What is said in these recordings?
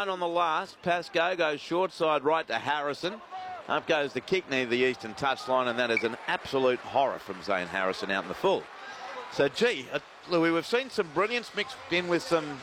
9 on the last. Pascoe goes short side right to Harrison. Up goes the kick near the eastern touchline, and that is an absolute horror from Zane Harrison out in the full. So, gee, Louis, we've seen some brilliance mixed in with some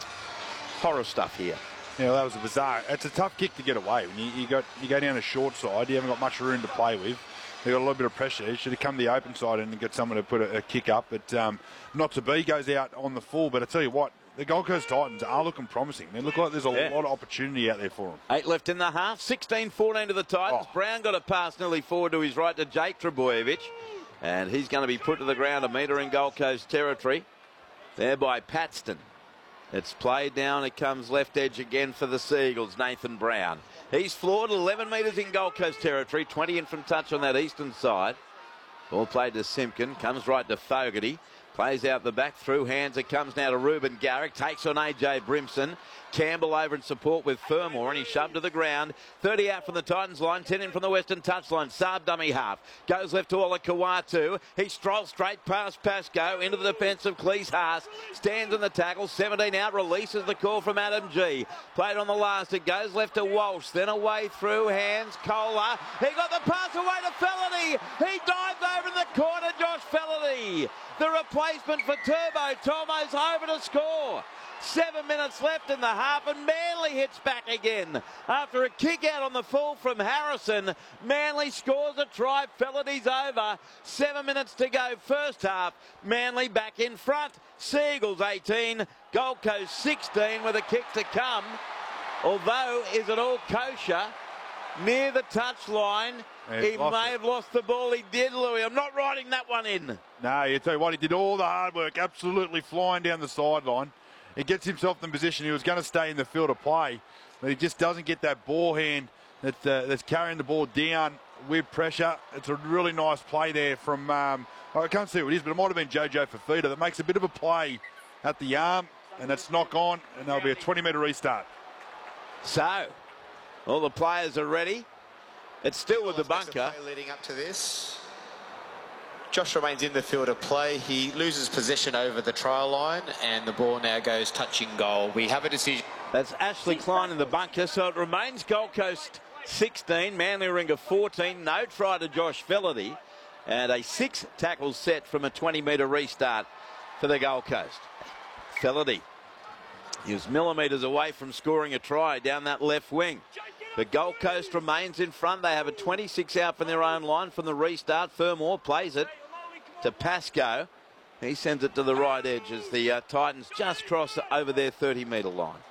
horror stuff here. Yeah, well, that was a bizarre. It's a tough kick to get away. When you go down a short side, you haven't got much room to play with. They've got a little bit of pressure. You should have come to the open side and get someone to put a kick up, but not to be. Goes out on the full, but I tell you what, the Gold Coast Titans are looking promising. They look like there's a lot of opportunity out there for them. 8 left in the half. 16-14 to the Titans. Brown got a pass nearly forward to his right to Jake Trebojevic, and he's going to be put to the ground a metre in Gold Coast territory. There by Paxton. It's played down. It comes left edge again for the Seagulls. Nathan Brown. He's floored 11 metres in Gold Coast territory. 20 in from touch on that eastern side. Ball played to Simpkin. Comes right to Fogarty. Plays out the back, through hands. It comes now to Ruben Garrick. Takes on AJ Brimson. Campbell over in support with Fermor, and he's shoved to the ground. 30 out from the Titans line, 10 in from the Western touchline. Saab dummy half. Goes left to Olakawatu. He strolls straight past Pascoe into the defence of Cleese Haas. Stands in the tackle. 17 out. Releases the call from Adam G. Played on the last. It goes left to Walsh. Then away through hands. Kohler. He got the pass away to Felony. He dived over in the corner. Josh Felony. The replacement for Turbo. Tomo's over to score. 7 minutes left in the half, and Manly hits back again. After a kick out on the full from Harrison, Manly scores a try. Felony's over. 7 minutes to go first half. Manly back in front. Seagulls 18, Gold Coast 16 with a kick to come. Although, is it all kosher? Near the touchline. He may have lost the ball. He did, Louis. I'm not writing that one in. No, you tell you what, he did all the hard work, absolutely flying down the sideline. He gets himself in position. He was going to stay in the field of play, but he just doesn't get that ball hand that's carrying the ball down with pressure. It's a really nice play there from, I can't see what it is, but it might have been Jojo Fafita that makes a bit of a play at the arm, and that's knock on, and there'll be a 20-metre restart. So, all the players are ready. It's still with the bunker. Leading up to this. Josh remains in the field of play. He loses possession over the trial line, and the ball now goes touching goal. We have a decision. That's Ashley Klein in the bunker, so it remains Gold Coast 16, Manly Ringer 14. No try to Josh Felony, and a 6 tackle set from a 20-metre restart for the Gold Coast. Felony, he was millimetres away from scoring a try down that left wing. The Gold Coast remains in front. They have a 26 out from their own line from the restart. Fermor plays it to Pascoe. He sends it to the right edge as the Titans just cross over their 30-metre line.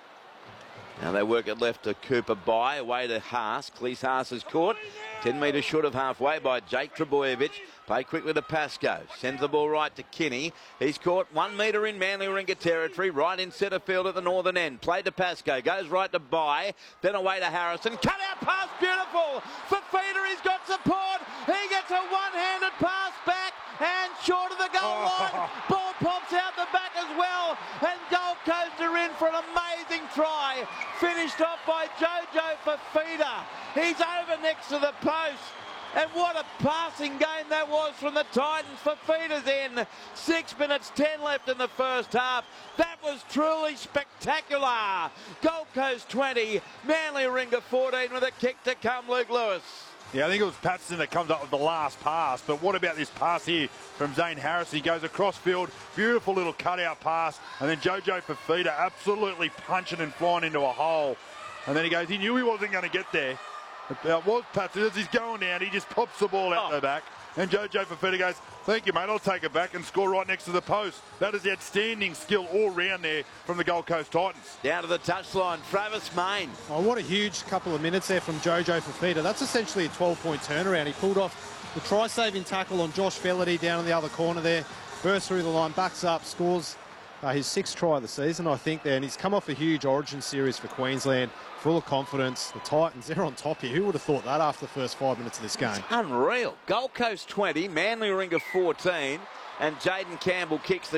Now they work it left to Cooper By, away to Haas. Cleese Haas is caught. 10 metres short of halfway by Jake Trebojevic. Play quickly to Pascoe. Sends the ball right to Kinney. He's caught 1 metre in Manly Ringer territory, right in centre field at the northern end. Play to Pascoe. Goes right to By. Then away to Harrison. Cut out pass, beautiful. Fafita, he's got support. He gets a one-handed pass back and short of the goal line. Ball pops out the back as well. And Gold Coast are in for an amazing try. Finished off by Jojo Fafita. He's over next to the post. And what a passing game that was from the Titans. Fafita's in. 6 minutes 10 left in the first half. That was truly spectacular. Gold Coast 20, Manly Ringer 14 with a kick to come, Luke Lewis. Yeah, I think it was Patterson that comes up with the last pass, but what about this pass here from Zane Harrison? He goes across field, beautiful little cutout pass, and then Jojo Fafita absolutely punching and flying into a hole. And then he knew he wasn't going to get there. It was Patterson, as he's going down, he just pops the ball out the back. And Jojo Fafita goes, thank you, mate, I'll take it back and score right next to the post. That is outstanding skill all round there from the Gold Coast Titans. Down to the touchline, Travis Main. Oh, what a huge couple of minutes there from Jojo Fafita. That's essentially a 12-point turnaround. He pulled off the try-saving tackle on Josh Felony down in the other corner there. Bursts through the line, backs up, scores his 6th try of the season, I think, there. And he's come off a huge Origin series for Queensland. Full of confidence. The Titans, they're on top here. Who would have thought that after the first 5 minutes of this game? It's unreal. Gold Coast 20, Manly Ringer 14, and Jaden Campbell kicks the